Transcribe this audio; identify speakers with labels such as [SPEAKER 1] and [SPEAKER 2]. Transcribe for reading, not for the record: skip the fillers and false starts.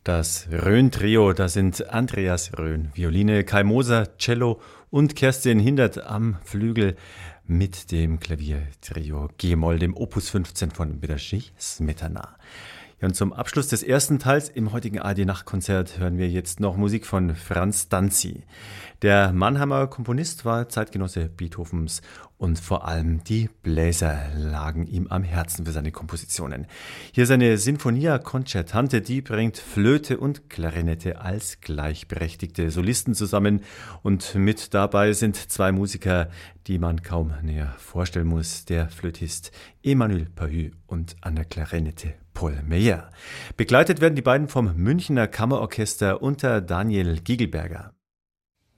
[SPEAKER 1] Das Rhön-Trio, das sind Andreas Rhön, Violine, Kai Moser, Cello und Kerstin Hindert am Flügel mit dem Klaviertrio G-Moll, dem Opus 15 von Bedřich Smetana. Ja, und zum Abschluss des ersten Teils im heutigen ARD-Nachtkonzert hören wir jetzt noch Musik von Franz Danzi. Der Mannheimer Komponist war Zeitgenosse Beethovens und vor allem die Bläser lagen ihm am Herzen für seine Kompositionen. Hier seine Sinfonia Concertante, die bringt Flöte und Klarinette als gleichberechtigte Solisten zusammen und mit dabei sind zwei Musiker, die man kaum näher vorstellen muss, der Flötist Emmanuel Pahud und an der Klarinette Paul Meyer. Begleitet werden die beiden vom Münchner Kammerorchester unter Daniel Gigelberger.